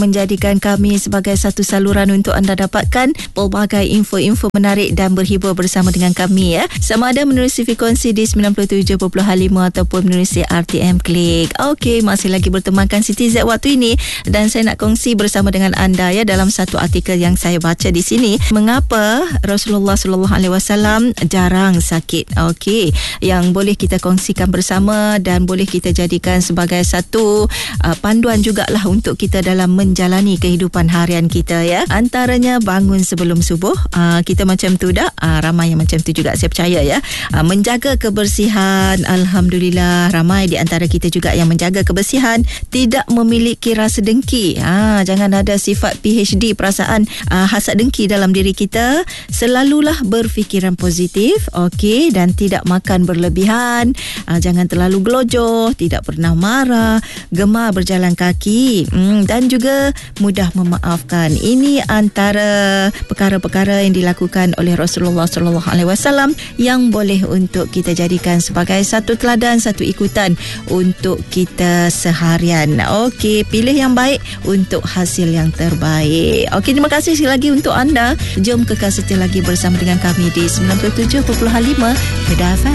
menjadikan kami sebagai satu saluran untuk anda dapatkan pelbagai info-info menarik dan berhibur bersama dengan kami ya. Sama ada menerusi frekuensi di 97.5 ataupun menerusi RTM Klik. Okey, masih lagi bertemankan Siti Z waktu ini dan saya nak kongsi bersama dengan anda ya dalam satu artikel yang saya baca di sini, mengapa Rasulullah sallallahu alaihi wasallam jarang sakit. Okey, yang boleh kita kongsikan bersama dan boleh kita jadikan sebagai satu panduan jugalah untuk kita dalam menjalani kehidupan harian kita ya. Antaranya bangun sebelum subuh, kita macam tu dah, ramai yang macam tu juga saya percaya ya. Menjaga kebersihan, alhamdulillah ramai di antara kita juga yang menjaga kebersihan. Tidak memiliki rasa dengki, jangan ada sifat PhD, perasaan hasad dengki dalam diri kita. Selalulah berfikiran positif, okey, dan tidak makan berlebihan, jangan terlalu gelojoh, tidak pernah marah, gemar berjalan kaki, dan juga mudah memaafkan. Ini antara perkara-perkara yang dilakukan oleh Rasulullah sallallahu alaihi wasallam yang boleh untuk kita jadikan sebagai satu teladan, satu ikutan untuk kita seharian. Okey, pilih yang baik untuk hasil yang terbaik. Okey, terima kasih sekali lagi untuk anda. Jom kekal setia lagi bersama dengan kami di 97.5 Kedah FM.